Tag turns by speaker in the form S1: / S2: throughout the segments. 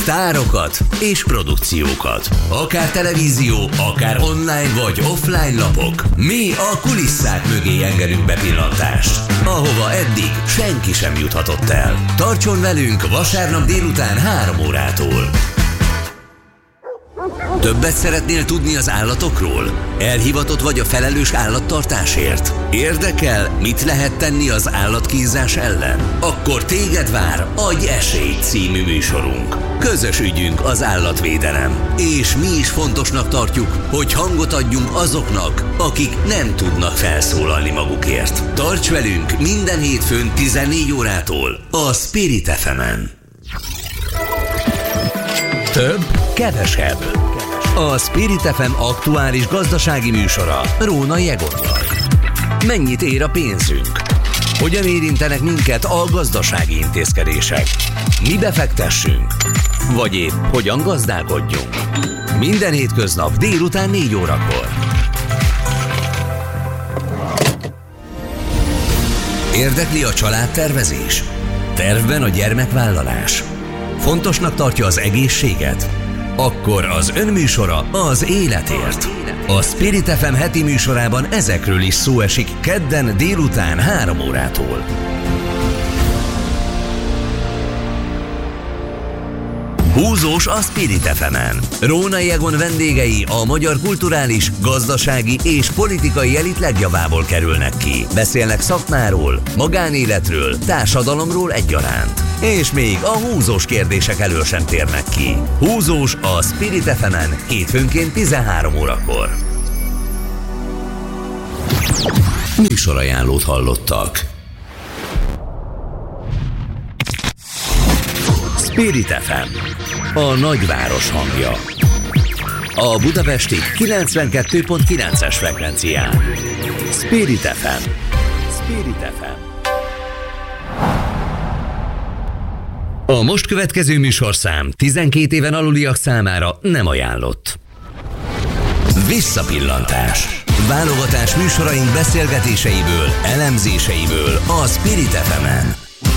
S1: sztárokat és produkciókat. Akár televízió, akár online vagy offline lapok. Mi a kulisszák mögé engedünk bepillantást, ahova eddig senki sem juthatott el. Tartson velünk vasárnap délután 3 órától. Többet szeretnél tudni az állatokról? Elhivatott vagy a felelős állattartásért? Érdekel, mit lehet tenni az állatkínzás ellen? Akkor téged vár Adj esélyt című műsorunk. Közös ügyünk az állatvédelem. És mi is fontosnak tartjuk, hogy hangot adjunk azoknak, akik nem tudnak felszólalni magukért. Tarts velünk minden hétfőn 14 órától a Spirit FM-en. Több, kevesebb. A Spirit FM aktuális gazdasági műsora Rónai Egonnal. Mennyit ér a pénzünk? Hogyan érintenek minket a gazdasági intézkedések? Mibe fektessünk? Vagy épp hogyan gazdálkodjunk? Minden hétköznap délután 4 órakor. Érdekli a családtervezés? Tervben a gyermekvállalás? Fontosnak tartja az egészséget? Akkor az önműsora az életért. A Spirit FM heti műsorában ezekről is szó esik kedden délután 3 órától. Húzós a Spirit FM-en. Rónai Egon vendégei a magyar kulturális, gazdasági és politikai elit legjavából kerülnek ki. Beszélnek szakmáról, magánéletről, társadalomról egyaránt. És még a húzós kérdések elől sem térnek ki. Húzós a Spirit FM-en hétfőnként 13 órakor. Műsorajánlót hallottak. Spirit FM, a nagyváros hangja. A budapesti 92.9-es frekvencián. Spirit FM. Spirit FM. A most következő műsorszám 12 éven aluliak számára nem ajánlott. Visszapillantás. Válogatás műsoraink beszélgetéseiből, elemzéseiből a Spirit FM-en.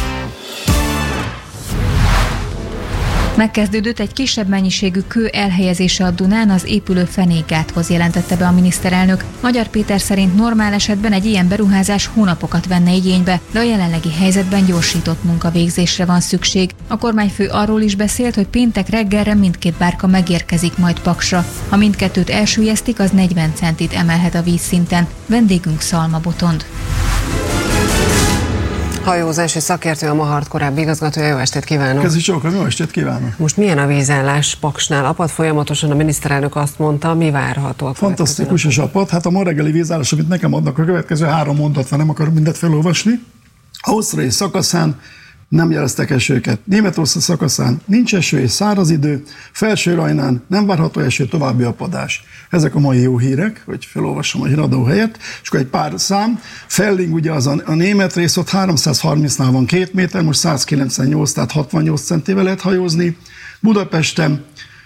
S2: Megkezdődött egy kisebb mennyiségű kő elhelyezése a Dunán az épülő fenékgáthoz, jelentette be a miniszterelnök. Magyar Péter szerint normál esetben egy ilyen beruházás hónapokat venne igénybe, de a jelenlegi helyzetben gyorsított munkavégzésre van szükség. A kormányfő arról is beszélt, hogy péntek reggelre mindkét bárka megérkezik majd Paksra. Ha mindkettőt elsüllyesztik, az 40 centit emelhet a vízszinten. Vendégünk Szalma Botond.
S3: Hajózási szakértő, a Mahart korábbi igazgatója. Jó estét kívánok!
S4: Kezdjük csókolni, jó estét kívánok!
S3: Most milyen a vízállás Paksnál? Apad folyamatosan, a miniszterelnök azt mondta, mi várható a
S4: fantasztikus is apad. Hát a ma reggeli vízállás, amit nekem adnak, a következő 3 mondat van, nem akarok mindet felolvasni. Ausztria szakaszán nem jeleztek esőket. Németország szakaszán nincs eső és száraz idő, Felső Rajnán nem várható eső, további apadás. Ezek a mai jó hírek, hogy felolvasom a híradó helyet, és akkor egy pár szám. Felling ugye az a német rész, ott 330-nál van 2 méter, most 198, tehát 68 centivel lehet hajózni. Budapesten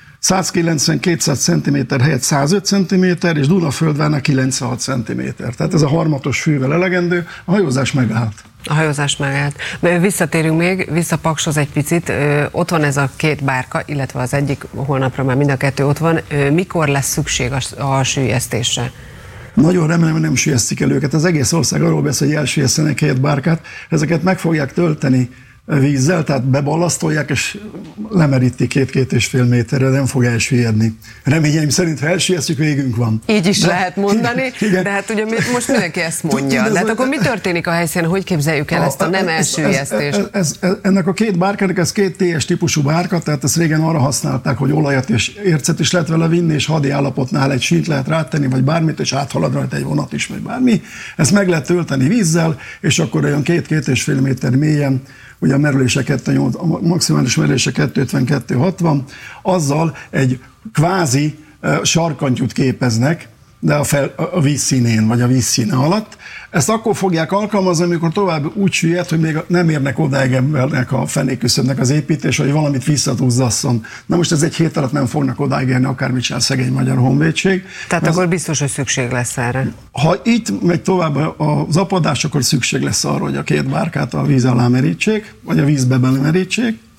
S4: 190-200 cm helyett 105 cm, és Dunaföldvárnál 96 cm. Tehát ez a harmatos fűvel elegendő, a hajózás megállt.
S3: A hajózás megállt. Visszatérünk még, vissza Pakshoz egy picit. Ott van ez a 2 bárka, illetve az egyik, holnapra már mind a 2 ott van. Mikor lesz szükség a süllyesztésre?
S4: Nagyon remélem, hogy nem süllyesztik el őket. Az egész ország arról beszél, hogy elsüllyesztenek 2 bárkát. Ezeket meg fogják tölteni vízzel, tehát beballasztolják, és lemerítik 2-2,5 méterre, nem fog elsüllyedni. Reményeim szerint, ha elsüllyesztjük, végünk van.
S3: Így is lehet mondani, igen. De hát ugye most mindenki ezt mondja. De hát akkor mi történik a helyszínen, hogy képzeljük el ezt a nem elsüllyesztést?
S4: Ennek a 2 bárkának, ez 2 TS típusú bárka, tehát ezt régen arra használták, hogy olajat és ércet is lehet vele vinni, és hadi állapotnál egy sínt lehet rátenni, vagy bármit, és áthalad rajta egy vonat is, vagy bármi. Ezt meg lehet tölteni vízzel, és akkor olyan 2-2,5 méter mélyen, ugye a merülése 2,8, a maximális merülése 2,52-60, azzal egy kvázi sarkantyút képeznek, de a vízszínén, vagy a vízszíne alatt. Ezt akkor fogják alkalmazni, amikor tovább úgy süllyed, hogy még nem érnek odáig embernek a fenékküszöbnek az építés, hogy valamit visszatúzzasszon. Na most ez egy hét alatt nem fognak odáig érni, akármit csinál szegény Magyar Honvédség.
S3: Tehát akkor biztos, hogy szükség lesz erre.
S4: Ha itt megy tovább az apadás, akkor szükség lesz arra, hogy a 2 bárkát a víz alá merítsék, vagy a vízbe belemerítsék.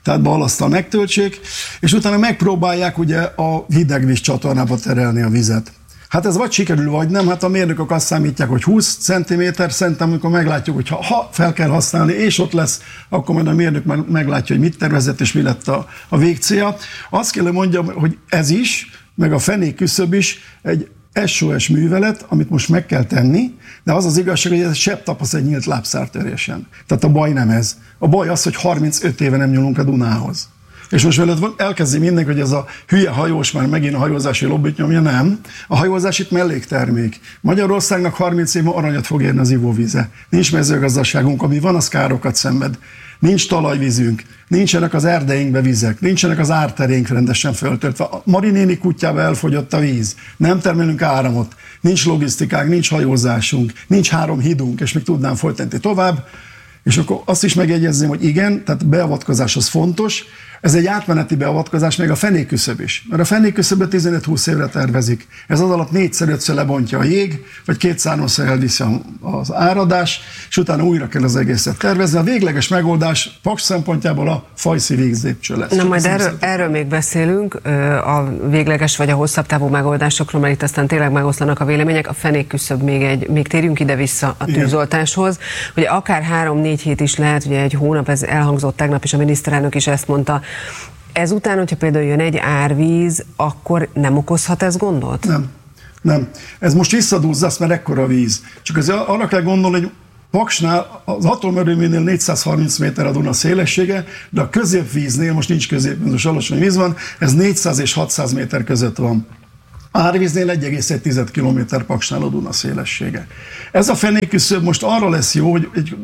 S4: tehát ballaszttal megtöltsék, és utána megpróbálják ugye a hidegvíz csatornába terelni a vizet. Hát ez vagy sikerül, vagy nem, hát a mérnökök azt számítják, hogy 20 cm, szerintem amikor meglátjuk, hogy ha fel kell használni, és ott lesz, akkor majd a mérnök meglátja, hogy mit tervezett, és mi lett a végcélja. Azt kell, hogy mondjam, hogy ez is, meg a fenék küszöb is egy SOS művelet, amit most meg kell tenni, de az az igazság, hogy ez sebb tapasz egy nyílt lábszártörésen. Tehát a baj nem ez. A baj az, hogy 35 éve nem nyúlunk a Dunához. És most veled elkezdi mindenki, hogy ez a hülye hajós már megint a hajózási lobbit nyomja, nem. A hajózás itt melléktermék. Magyarországnak 30 év aranyat fog érni az ivóvíze. Nincs mezőgazdaságunk, ami van, az károkat szenved. Nincs talajvízünk, nincsenek az erdeinkbe vizek, nincsenek az árterénk rendesen föltöltve. A Marinéni kutyába elfogyott a víz, nem termelünk áramot, nincs logisztikánk, nincs hajózásunk, nincs 3 hídunk, és még tudnám folytatni tovább. És akkor azt is megjegyezném, hogy igen, tehát beavatkozás az fontos, ez egy átmeneti beavatkozás, még a fenékküszöb is. Mert a fenékküszöböt 15-20 évre tervezik. Ez az alatt 4-5-ször lebontja a jég, vagy 2-3-szor elviszi az áradás, és utána újra kell az egészet tervezni. A végleges megoldás Paks szempontjából a fajszi vízlépcső lesz.
S3: Na majd erről még beszélünk, a végleges vagy a hosszabb távú megoldásokról, mert itt aztán tényleg megoszlanak a vélemények. A fenékküszöb még térjünk ide-vissza a tűzoltáshoz. Ugye akár 3-4 hét is lehet, ugye egy hónap, ez elhangzott tegnap, és a miniszterelnök is ezt mondta. Ezután, hogyha például jön egy árvíz, akkor nem okozhat ez gondot?
S4: Nem. Ez most visszadúzzasz, mert ekkora víz. Csak arra kell gondolni, hogy Paksnál az atomerőműnél 430 méter a Duna szélessége, de a középvíznél, most nincs közép, most alacsony víz van, ez 400 és 600 méter között van. Árvíznél 1,1 km Paksnál a Duna szélessége. Ez a fenékküszöb most arra lesz jó, hogy egy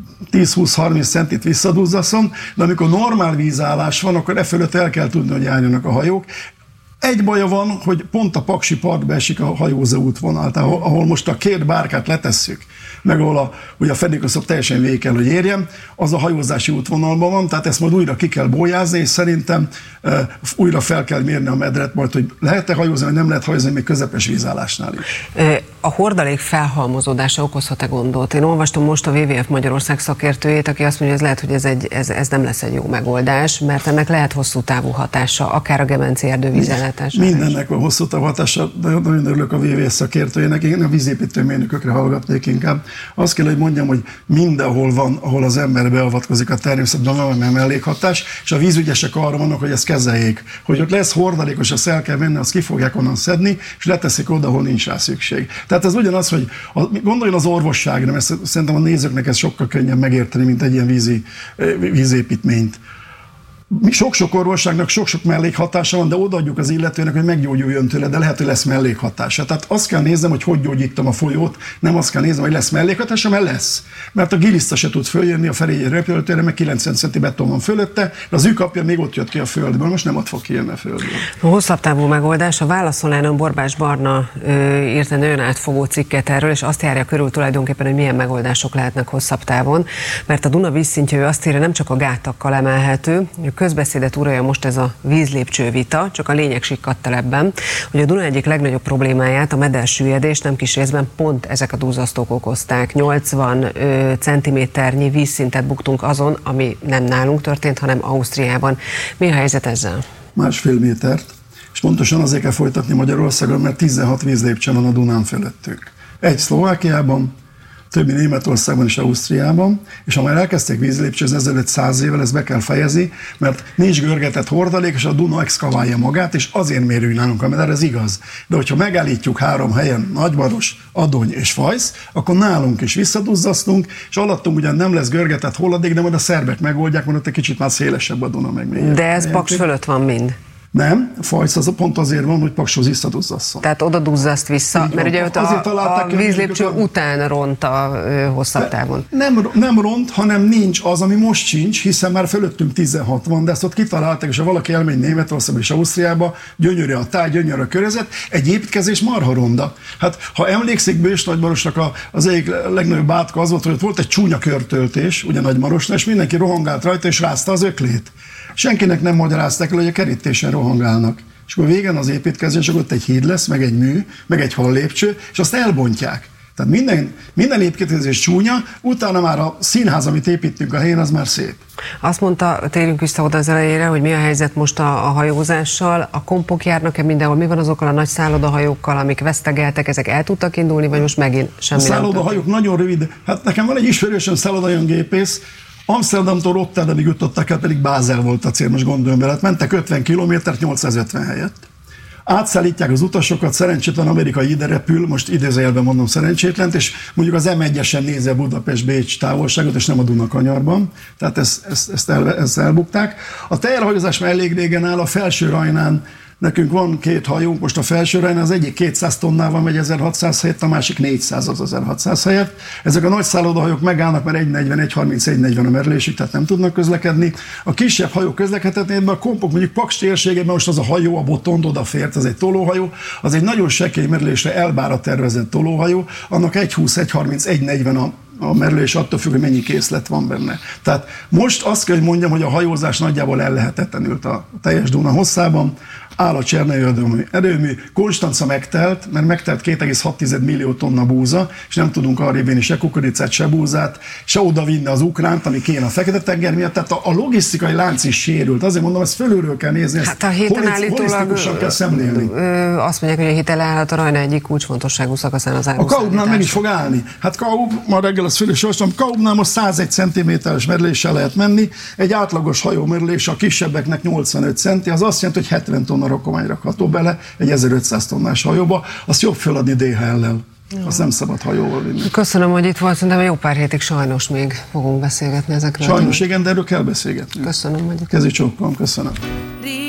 S4: 10-20-30 centit visszadúzzaszom, de amikor normál vízállás van, akkor e fölött el kell tudni, hogy járjanak a hajók. Egy baja van, hogy pont a Paksi partba esik a hajózó útvonal, tehát ahol most a 2 bárkát letesszük, meg ahol ugye a fenékküszöb teljesen végig kell, hogy érjen, az a hajózási útvonalban van, tehát ezt majd újra ki kell bójázni, és szerintem újra fel kell mérni a medret majd, hogy lehet-e hajózni, vagy nem lehet hajózni még közepes vízállásnál is.
S3: A hordalék felhalmozódása okozhat-e gondot? Én olvastam most a WWF Magyarország szakértőjét, aki azt mondja, hogy lehet, hogy ez nem lesz egy jó megoldás, mert ennek lehet hosszú távú hatása, akár a Gemenci erdővízellátására.
S4: Mindennek van hosszú távú hatása, de nagyon örülök a WWF szakértőjének, én a vízépítőmérnökökre hallgatnék inkább. Azt kell, hogy mondjam, hogy mindenhol van, ahol az ember beavatkozik a természetben, van mellékhatás, és a vízügyesek arra vannak, hogy ezt kezeljék. Hogy ott lesz hordalékos, azt el kell venni, azt ki fogják onnan szedni, és leteszik oda, ahol nincs rá szükség. Tehát ez ugyanaz, hogy gondoljon az orvosságra, mert szerintem a nézőknek ez sokkal könnyebb megérteni, mint egy ilyen vízépítményt. Sok-sok orvosságnak sok-sok mellékhatása van, de odaadjuk az illetőnek, hogy meggyógyuljon tőle, de lehet, hogy lesz mellékhatása. Tehát azt kell néznem, hogy gyógyítom a folyót, nem azt kell néznem, hogy lesz mellékhatása, mert lesz. Mert a giliszta se tud följönni a Ferihegyi repülőtérre, meg 90 centi beton van fölötte, de az űrkapja még ott jött ki a földből, most nem ott fog kijönni a földből.
S3: A hosszabb távú megoldás, a Válaszolányon Borbás Barna írt egy nagyon átfogó cikket erről, és azt járja körül tulajdonképpen, hogy milyen megoldások lehetnek hosszabb távon, mert a Duna vízszintje, ő azt írja, nem csak a gátakkal emelhető. Közbeszédet uralja most ez a vízlépcső vita, csak a lényeg sikkadt el ebben, hogy a Duna egyik legnagyobb problémáját, a medersüllyedést nem kis részben pont ezek a duzzasztók okozták. 80 centiméternyi vízszintet buktunk azon, ami nem nálunk történt, hanem Ausztriában. Mi a helyzet ezzel? 1,5
S4: métert, és pontosan azért kell folytatni Magyarországon, mert 16 vízlépcső van a Dunán fölöttünk. Egy Szlovákiában, többi Németországban és Ausztriában, és ha már elkezdték vízlépcsőzni ezelőtt 100 évvel, ezt be kell fejezni, mert nincs görgetett hordalék, és a Duna exkaválja magát, és azért mérjük nálunk a meder, ez igaz. De hogyha megállítjuk 3 helyen, Nagymaros, Adony és Fajsz, akkor nálunk is visszaduzzasztunk, és alattunk ugyan nem lesz görgetett hordalék, de majd a szerbek megoldják, mert ott egy kicsit már szélesebb a Duna meg.
S3: De ez Paks fölött van mind.
S4: Nem, a Fajsz az pont azért van, hogy Pakshoz visszaduzzasszon.
S3: Tehát oda duzzaszt vissza, mert ugye ott a vízlépcső után ront a hosszabb távon.
S4: Nem ront, hanem nincs az, ami most sincs, hiszen már fölöttünk 16 van, de ezt ott kitalálták, és ha valaki elmegy Németországba és Ausztriába, gyönyörű a táj, gyönyörű a környezet, egy építkezés marha ronda. Hát, ha emlékszik, Bős Nagymarosnak az egyik legnagyobb átka az volt, hogy ott volt egy csúnya körtöltés, ugye Nagymarosnál, és mindenki rohangált rajta, és rázta az öklét. Senkinek nem magyarázták el, hogy a kerítésen rohangálnak. És akkor végén az építkezés, akkor ott egy híd lesz, meg egy mű, meg egy hallépcső, és azt elbontják. Tehát minden építkezés csúnya, utána már a színház, amit építünk a helyen, az már szép.
S3: Azt mondta, térjünk vissza oda az elejére, hogy mi a helyzet most a hajózással, a kompok járnak-e mindenhol, mi van azokkal a nagy szállodahajókkal, amik vesztegeltek, ezek el tudtak indulni, vagy most megint semmi nem? A
S4: szállodahajók nagyon rövid, hát nekem van egy ismerősöm szállodahajón gépész, Amsterdamtól Rotterdamig jutottak el, pedig Bázel volt a cél, most gondolom bele, mentek 50 kilométert 850 helyett. Átszállítják az utasokat, szerencsétlen amerikai ide repül, most idézőjelben mondom szerencsétlent, és mondjuk az M1-esen nézze Budapest-Bécs távolságot, és nem a Dunakanyarban, tehát ezt elbukták. A teherhajózás már elég régen áll, a Felső Rajnán nekünk van 2 hajónk, most a Felső Rajnán az egyik 200 tonnával megy 1600 helyett, a másik 400 az 1600 helyett. Ezek a nagy szállodahajók megállnak, mert 1.40, 1.30, 1.40 a merülésük, tehát nem tudnak közlekedni. A kisebb hajók közlekedhetnének, mert a kompok mondjuk Paks térségében most az a hajó, a Botond odafért, az egy tolóhajó, az egy nagyon sekély merülésre Elbára tervezett tolóhajó, annak 1.20, 1.30, 1.40 a merülés attól függ, hogy mennyi készlet van benne. Tehát most azt kell, hogy mondjam, hogy a hajózás nagyjából ellehetetlenült a teljes Duna hosszában. Áll a Csernai erőmű, Konstanca megtelt, mert megtelt 2,6 millió tonna búza, és nem tudunk arrébb vinni se kukoricát, se búzát, se oda vinni az ukránt, ami kéne a Fekete-tenger miatt. Tehát a logisztikai lánc is sérült. Azért mondom, ezt fölülről kell nézni, ezt
S3: hát a héten állítólag
S4: kell szemlélni.
S3: Azt mondják, hogy a hitel állhat a Rajna egyik kulcsfontosságú szakaszán az áruszállítás.
S4: A Kaubnál meg is fog állni. Hát Kaub, ma reggel az fölös olvastam, Kaubnál most 101 cm-es merüléssel lehet menni, egy átlagos hajó merülés a kisebbeknek 85 centi, az azt jelenti, hogy 70 tonna rakomány rakható bele egy 1500 tonnás hajóba, azt jobb feladni DHL-lel. Azt nem szabad hajóval vinni.
S3: Köszönöm, hogy itt volt, szerintem jó pár hétig sajnos még fogunk beszélgetni ezekről.
S4: Sajnos, igen, de erről kell beszélgetni.
S3: Köszönöm, hogy itt.
S4: Kezi csókolom, köszönöm.